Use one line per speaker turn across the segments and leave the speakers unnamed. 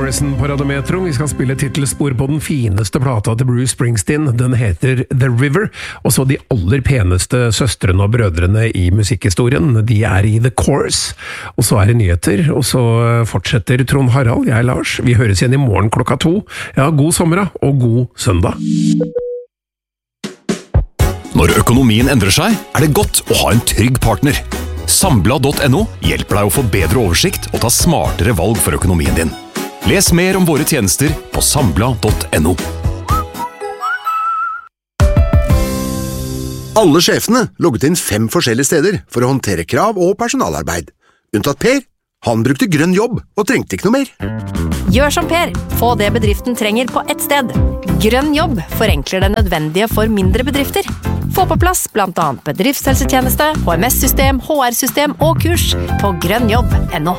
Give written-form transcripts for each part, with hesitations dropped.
Morrison på Radiometro. Vi skal spille titelspor på den fineste plata til Bruce Springsteen. Den heter The River. Og så de aller peneste søstrene og brødrene i musikkhistorien. De er i The Chorus. Og så er det nyheter. Og så fortsetter Trond Harald, jeg Lars. Vi høres igjen i morgen 2:00. Ja, god sommer da, og god søndag.
Når økonomien endrer seg, er det godt å ha en trygg partner. Sambla.no hjelper deg å få bedre oversikt og ta smartere valg for økonomien din. Les mer om våre tjenester på sambla.no.
Alle sjefene logget inn 5 forskjellige steder for å håndtere krav og personalarbeid. Unntatt Per. Han brukte grønn jobb og trengte ikke noe mer.
Gjør som Per. Få det bedriften trenger på ett sted. Grønn jobb forenkler det nødvendige for mindre bedrifter. Få på plass blant annet bedriftshelsetjeneste, HMS-system, HR-system og kurs på grønnjobb.no.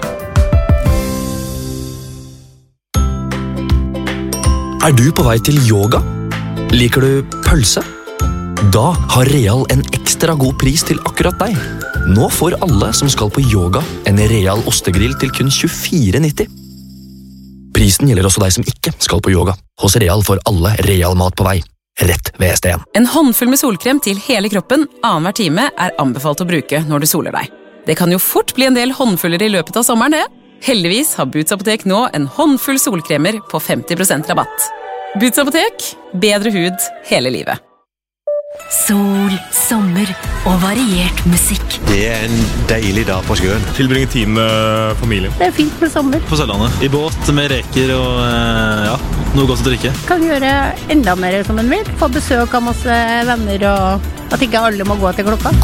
Er du på vei til yoga? Liker du pølse? Da har Real en ekstra god pris til akkurat deg. Nå får alle som skal på yoga en Real ostegrill til kun 24,90. Prisen gjelder også deg som ikke skal på yoga. Hos Real får alle Real mat på vei. Rett ved ST1.
En håndfull med solkrem til hele kroppen annenhver time er anbefalt å bruke når du soler deg. Det kan jo fort bli en del håndfuller i løpet av sommeren, det. Heldigvis har Boots Apotek nå en håndfull solkremer på 50% rabatt. Boots Apotek, bedre hud hele livet.
Sol, sommer og variert musikk.
Det er en deilig dag på sjøen.
Tilbringe tid med familien.
Det er fint med sommer.
På Sørlandet. I båt med reker og noe godt å drikke.
Kan gjøre enda mer som en vil. Få besøk av masse venner og at ikke alle må gå til klokka.